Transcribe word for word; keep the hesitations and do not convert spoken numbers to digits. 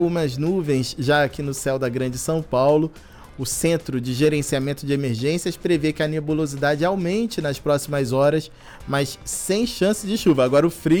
Umas nuvens já aqui no céu da Grande São Paulo. O Centro de Gerenciamento de Emergências prevê que a nebulosidade aumente nas próximas horas, mas sem chance de chuva. Agora o frio